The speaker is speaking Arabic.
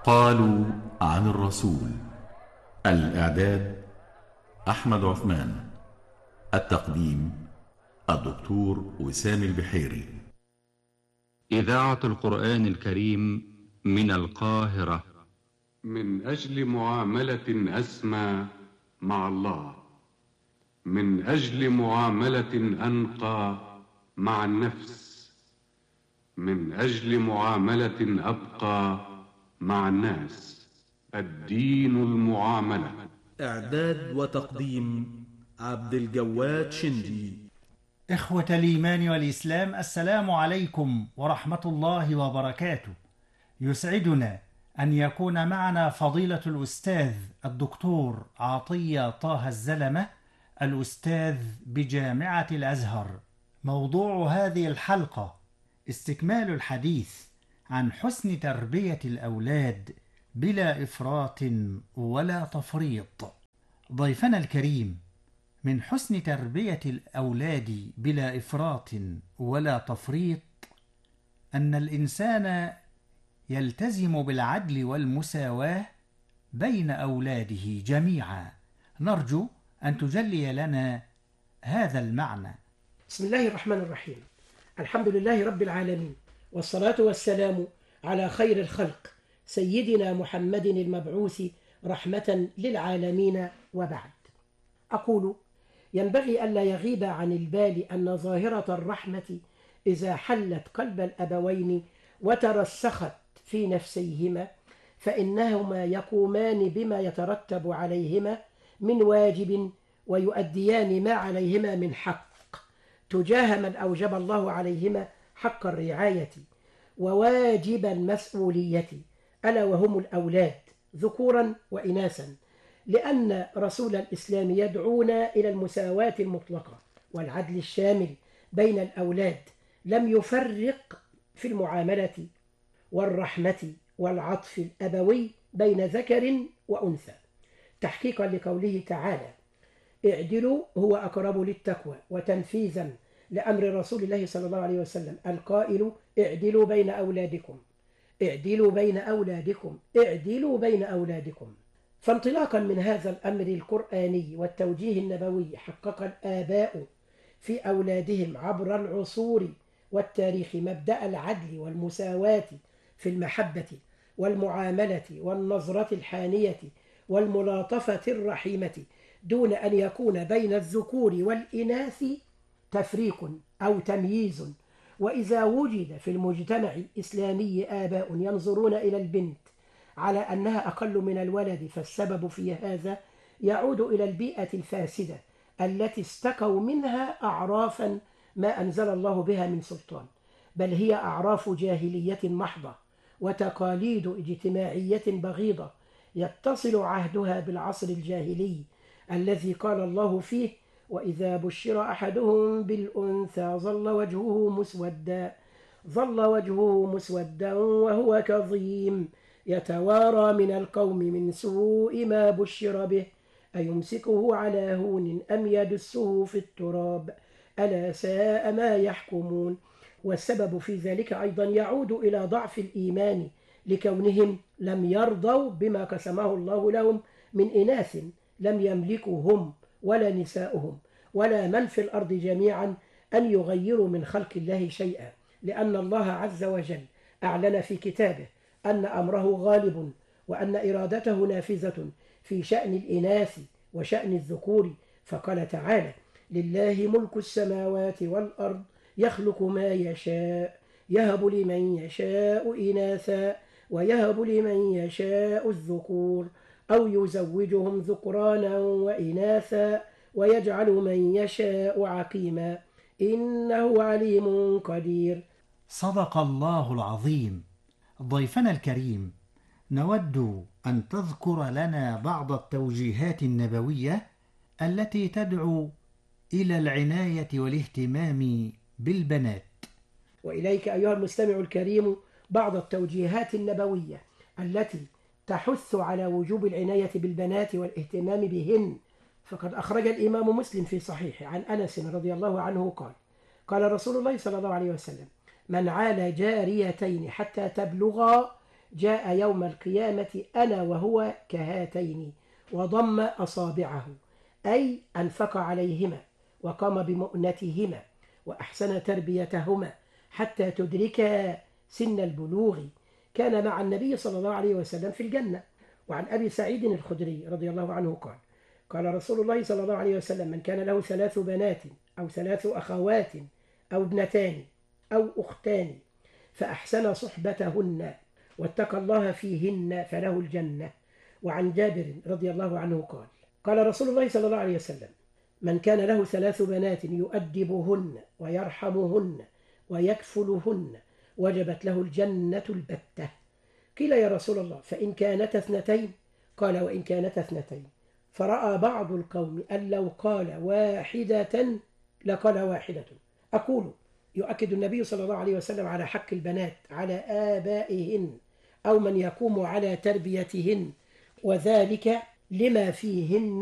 قالوا عن الرسول. الإعداد أحمد عثمان. التقديم الدكتور وسام البحيري. إذاعة القرآن الكريم من القاهرة. من أجل معاملة أسمى مع الله، من أجل معاملة أنقى مع النفس، من أجل معاملة أبقى مع الناس. الدين المعاملة. إعداد وتقديم عبد الجواد شندي. إخوة الإيمان والإسلام، السلام عليكم ورحمة الله وبركاته. يسعدنا أن يكون معنا فضيلة الأستاذ الدكتور عطية طه الزلمة، الأستاذ بجامعة الأزهر. موضوع هذه الحلقة استكمال الحديث عن حسن تربية الأولاد بلا إفراط ولا تفريط. ضيفنا الكريم، من حسن تربية الأولاد بلا إفراط ولا تفريط أن الإنسان يلتزم بالعدل والمساواة بين أولاده جميعا. نرجو أن تجلي لنا هذا المعنى. بسم الله الرحمن الرحيم. الحمد لله رب العالمين، والصلاة والسلام على خير الخلق سيدنا محمد المبعوث رحمة للعالمين، وبعد. أقول: ينبغي ألا يغيب عن البال أن ظاهرة الرحمة إذا حلت قلب الأبوين وترسخت في نفسيهما فإنهما يقومان بما يترتب عليهما من واجب، ويؤديان ما عليهما من حق تجاه من أوجب الله عليهما حق الرعاية وواجب المسؤولية، ألا وهم الأولاد ذكورا وإناثا، لأن رسول الإسلام يدعونا إلى المساواة المطلقة والعدل الشامل بين الأولاد، لم يفرق في المعاملة والرحمة والعطف الأبوي بين ذكر وأنثى، تحقيقا لقوله تعالى: اعدلوا هو أقرب للتقوى، وتنفيذا لأمر رسول الله صلى الله عليه وسلم القائل: اعدلوا بين أولادكم، اعدلوا بين أولادكم، اعدلوا بين أولادكم. فانطلاقا من هذا الأمر القرآني والتوجيه النبوي، حقق الآباء في أولادهم عبر العصور والتاريخ مبدأ العدل والمساواة في المحبة والمعاملة والنظرة الحانية والملاطفة الرحيمة، دون أن يكون بين الذكور والإناث تفريق أو تمييز. وإذا وجد في المجتمع الإسلامي آباء ينظرون إلى البنت على أنها أقل من الولد، فالسبب في هذا يعود إلى البيئة الفاسدة التي استقوا منها أعرافا ما أنزل الله بها من سلطان، بل هي أعراف جاهلية محضة وتقاليد اجتماعية بغيضة يتصل عهدها بالعصر الجاهلي الذي قال الله فيه: وإذا بشر أحدهم بالأنثى ظل وجهه مسودا وهو كظيم يتوارى من القوم من سوء ما بشر به أيمسكه على هون أم يدسه في التراب ألا ساء ما يحكمون. والسبب في ذلك أيضا يعود إلى ضعف الإيمان، لكونهم لم يرضوا بما قسمه الله لهم من إناث لم يملكوا هم ولا نساؤهم ولا من في الأرض جميعا أن يغيروا من خلق الله شيئا، لأن الله عز وجل أعلن في كتابه أن أمره غالب وأن إرادته نافذة في شأن الإناث وشأن الذكور، فقال تعالى: لله ملك السماوات والأرض يخلق ما يشاء يهب لمن يشاء إناثا ويهب لمن يشاء الذكور أو يزوجهم ذكرانا وإناثا ويجعل من يشاء عقيما إنه عليم قدير. صدق الله العظيم. ضيفنا الكريم، نود أن تذكر لنا بعض التوجيهات النبوية التي تدعو إلى العناية والاهتمام بالبنات. وإليك أيها المستمع الكريم بعض التوجيهات النبوية التي تحث على وجوب العناية بالبنات والاهتمام بهن. فقد أخرج الإمام مسلم في صحيحه عن أنس رضي الله عنه قال: قال رسول الله صلى الله عليه وسلم: من عال جاريتين حتى تبلغا جاء يوم القيامة أنا وهو كهاتين، وضم أصابعه، أي أنفق عليهما وقام بمؤنتهما وأحسن تربيتهما حتى تدركا سن البلوغ. كان مع النبي صلى الله عليه وسلم في الجنة. وعن أبي سعيد الخدري رضي الله عنه قال: قال رسول الله صلى الله عليه وسلم: من كان له 3 بنات أو 3 أخوات أو ابنتان أو أختان فأحسن صحبتهن واتقى الله فيهن فله الجنة. وعن جابر رضي الله عنه قال: قال رسول الله صلى الله عليه وسلم: من كان له 3 بنات يؤدبهن ويرحمهن ويكفلهن وجبت له الجنة البتة. قيل: يا رسول الله فإن كانت 2؟ قال: وإن كانت 2. فرأى بعض القوم أن لو قال 1 لقال 1. أقول: يؤكد النبي صلى الله عليه وسلم على حق البنات على آبائهن أو من يقوم على تربيتهن، وذلك لما فيهن